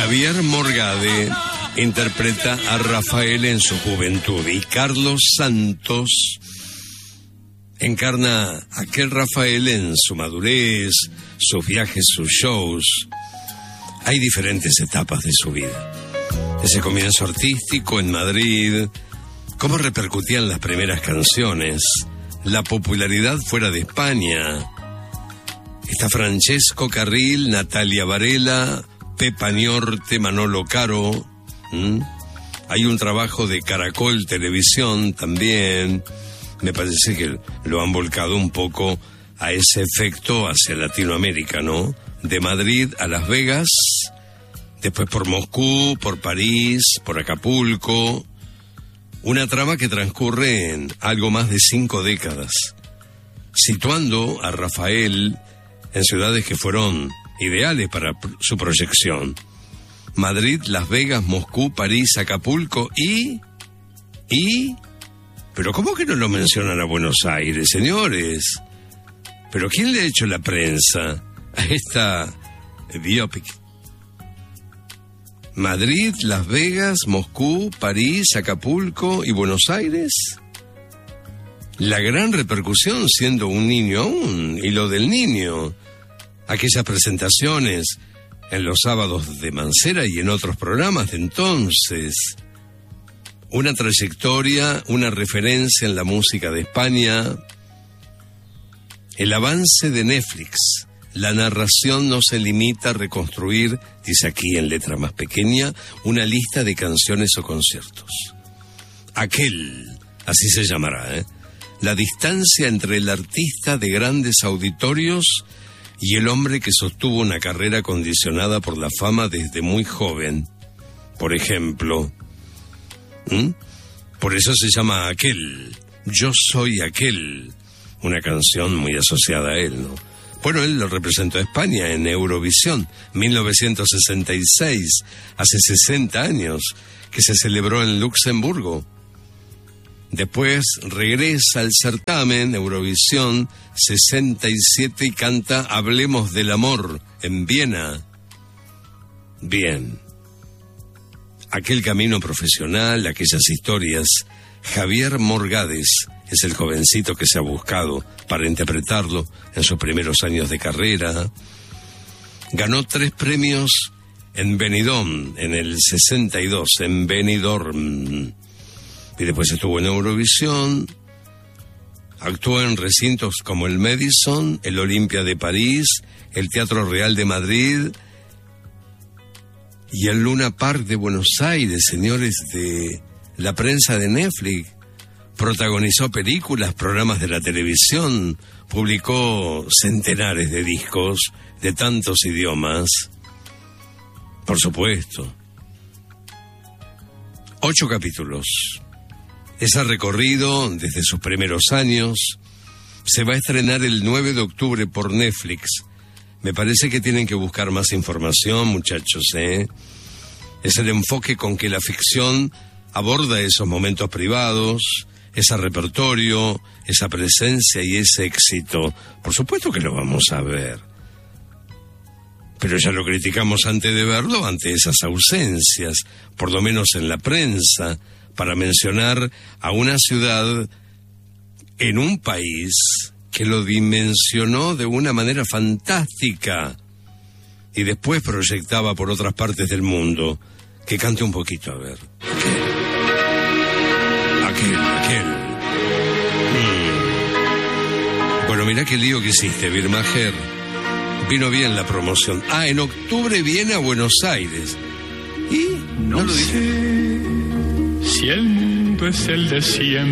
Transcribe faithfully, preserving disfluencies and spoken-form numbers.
Javier Morgade interpreta a Rafael en su juventud y Carlos Santos encarna a aquel Rafael en su madurez, sus viajes, sus shows. Hay diferentes etapas de su vida. Ese comienzo artístico en Madrid, cómo repercutían las primeras canciones, la popularidad fuera de España. Está Francesco Carril, Natalia Varela, Pepa Niorte, Manolo Caro. ¿Mm? Hay un trabajo de Caracol Televisión también. Me parece que lo han volcado un poco a ese efecto hacia Latinoamérica, ¿no? De Madrid a Las Vegas, después por Moscú, por París, por Acapulco. Una trama que transcurre en algo más de cinco décadas, situando a Rafael en ciudades que fueron ideales para su proyección. Madrid, Las Vegas, Moscú, París, Acapulco y... y... ¿Pero cómo que no lo mencionan a Buenos Aires, señores? ¿Pero quién le ha hecho la prensa a esta biopic? Madrid, Las Vegas, Moscú, París, Acapulco y Buenos Aires. La gran repercusión siendo un niño aún, y lo del niño. Aquellas presentaciones en los sábados de Mancera y en otros programas de entonces. Una trayectoria, una referencia en la música de España. El avance de Netflix. La narración no se limita a reconstruir, dice aquí en letra más pequeña, una lista de canciones o conciertos. Aquel, así se llamará, ¿eh? La distancia entre el artista de grandes auditorios y el hombre que sostuvo una carrera condicionada por la fama desde muy joven. Por ejemplo, ¿Mm? por eso se llama Aquel. Yo soy aquel. Una canción muy asociada a él, ¿no? Bueno, él lo representó a España en Eurovisión, mil novecientos sesenta y seis, hace sesenta años, que se celebró en Luxemburgo. Después regresa al certamen Eurovisión sesenta y siete y canta Hablemos del amor en Viena. Bien. Aquel camino profesional, aquellas historias. Javier Morgades es el jovencito que se ha buscado para interpretarlo en sus primeros años de carrera. Ganó tres premios en Benidorm en el sesenta y dos, en Benidorm. Y después estuvo en Eurovisión. Actuó en recintos como el Madison, el Olympia de París, el Teatro Real de Madrid y el Luna Park de Buenos Aires, señores de la prensa de Netflix. Protagonizó películas, programas de la televisión, publicó centenares de discos de tantos idiomas. Por supuesto. Ocho capítulos. Ese recorrido, desde sus primeros años, se va a estrenar el nueve de octubre por Netflix. Me parece que tienen que buscar más información, muchachos, ¿eh? Es el enfoque con que la ficción aborda esos momentos privados, ese repertorio, esa presencia y ese éxito. Por supuesto que lo vamos a ver. Pero ya lo criticamos antes de verlo, ante esas ausencias, por lo menos en la prensa, para mencionar a una ciudad en un país que lo dimensionó de una manera fantástica y después proyectaba por otras partes del mundo. Que cante un poquito, a ver. Aquel, aquel. Mm. Bueno, mirá qué lío que hiciste, Birmacher. Vino bien la promoción. Ah, en octubre viene a Buenos Aires. ¿Y? No, no lo dije. Si el mundo es el de siempre.